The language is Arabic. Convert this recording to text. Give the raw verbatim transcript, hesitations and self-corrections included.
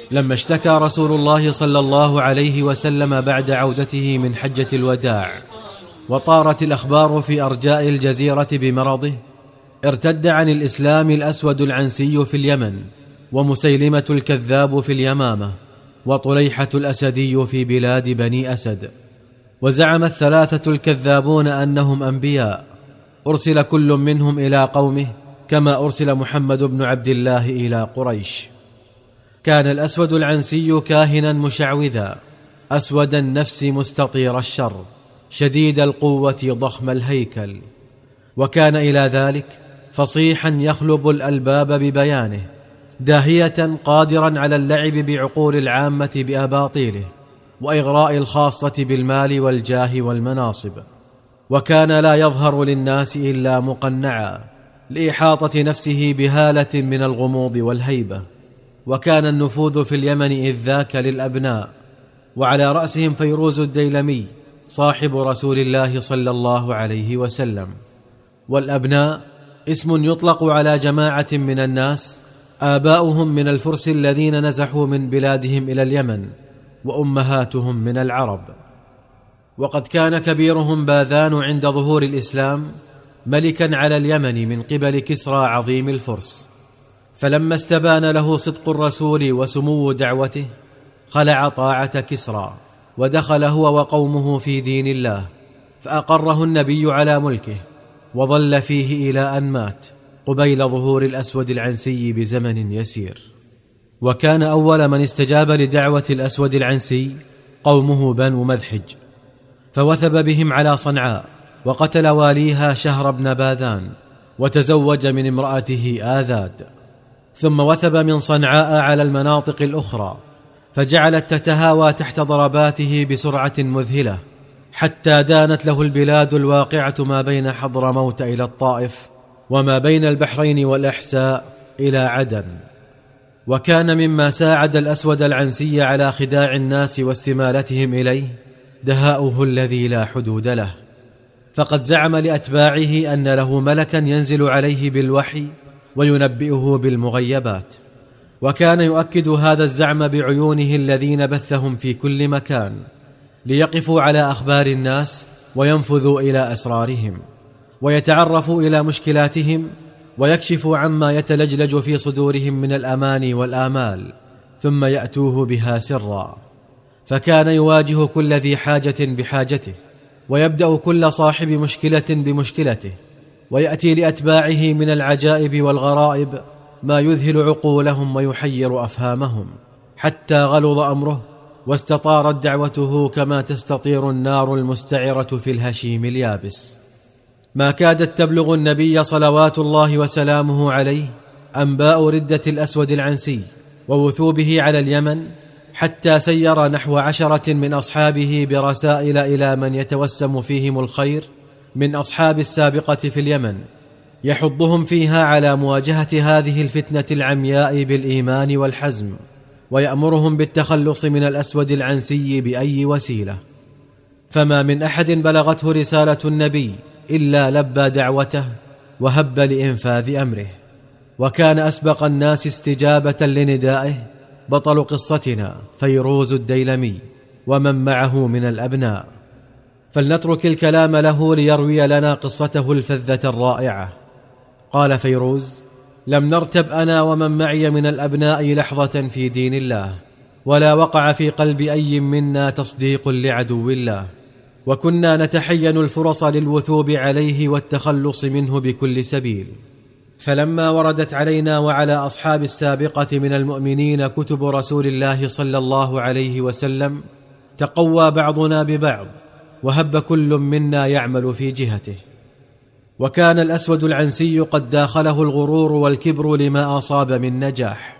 لما اشتكى رسول الله صلى الله عليه وسلم بعد عودته من حجة الوداع وطارت الأخبار في أرجاء الجزيرة بمرضه، ارتد عن الإسلام الأسود العنسي في اليمن، ومسيلمة الكذاب في اليمامة، وطليحة الأسدي في بلاد بني أسد. وزعم الثلاثة الكذابون أنهم أنبياء، أرسل كل منهم إلى قومه كما أرسل محمد بن عبد الله إلى قريش. كان الأسود العنسي كاهنا مشعوذا، أسود النفس مستطير الشر، شديد القوة ضخم الهيكل، وكان إلى ذلك فصيحا يخلب الألباب ببيانه، داهية قادرا على اللعب بعقول العامة بأباطيله، وإغراء الخاصة بالمال والجاه والمناصب. وكان لا يظهر للناس إلا مقنعا لإحاطة نفسه بهالة من الغموض والهيبة. وكان النفوذ في اليمن إذ ذاك للأبناء، وعلى رأسهم فيروز الديلمي صاحب رسول الله صلى الله عليه وسلم. والأبناء اسم يطلق على جماعة من الناس آباؤهم من الفرس الذين نزحوا من بلادهم إلى اليمن، وأمهاتهم من العرب. وقد كان كبيرهم باذان عند ظهور الإسلام ملكا على اليمن من قبل كسرى عظيم الفرس، فلما استبان له صدق الرسول وسمو دعوته خلع طاعة كسرى، ودخل هو وقومه في دين الله، فأقره النبي على ملكه، وظل فيه إلى أن مات قبيل ظهور الأسود العنسي بزمن يسير. وكان أول من استجاب لدعوة الأسود العنسي قومه بنو مذحج، فوثب بهم على صنعاء، وقتل واليها شهر بن باذان، وتزوج من امرأته آذاد. ثم وثب من صنعاء على المناطق الأخرى، فجعلت تتهاوى تحت ضرباته بسرعة مذهلة، حتى دانت له البلاد الواقعة ما بين حضرموت إلى الطائف، وما بين البحرين والإحساء إلى عدن. وكان مما ساعد الأسود العنسي على خداع الناس واستمالتهم إليه دهاؤه الذي لا حدود له، فقد زعم لأتباعه أن له ملكا ينزل عليه بالوحي وينبئه بالمغيبات، وكان يؤكد هذا الزعم بعيونه الذين بثهم في كل مكان، ليقفوا على أخبار الناس وينفذوا إلى أسرارهم، ويتعرفوا إلى مشكلاتهم، ويكشفوا عما يتلجلج في صدورهم من الأماني والآمال، ثم يأتوه بها سرا. فكان يواجه كل ذي حاجة بحاجته، ويبدأ كل صاحب مشكلة بمشكلته، ويأتي لأتباعه من العجائب والغرائب ما يذهل عقولهم ويحير أفهامهم، حتى غلظ أمره واستطارت دعوته كما تستطير النار المستعرة في الهشيم اليابس. ما كادت تبلغ النبي صلوات الله وسلامه عليه أنباء ردة الأسود العنسي ووثوبه على اليمن، حتى سير نحو عشرة من أصحابه برسائل إلى من يتوسم فيهم الخير من أصحاب السابقة في اليمن، يحضهم فيها على مواجهة هذه الفتنة العمياء بالإيمان والحزم، ويأمرهم بالتخلص من الأسود العنسي بأي وسيلة. فما من أحد بلغته رسالة النبي إلا لبى دعوته وهب لإنفاذ أمره. وكان أسبق الناس استجابة لندائه بطل قصتنا فيروز الديلمي ومن معه من الأبناء، فلنترك الكلام له ليروي لنا قصته الفذة الرائعة. قال فيروز: لم نرتب أنا ومن معي من الأبناء لحظة في دين الله، ولا وقع في قلب أي منا تصديق لعدو الله، وكنا نتحين الفرص للوثوب عليه والتخلص منه بكل سبيل. فلما وردت علينا وعلى أصحاب السابقة من المؤمنين كتب رسول الله صلى الله عليه وسلم، تقوى بعضنا ببعض، وهب كل منا يعمل في جهته. وكان الأسود العنسي قد داخله الغرور والكبر لما أصاب من نجاح،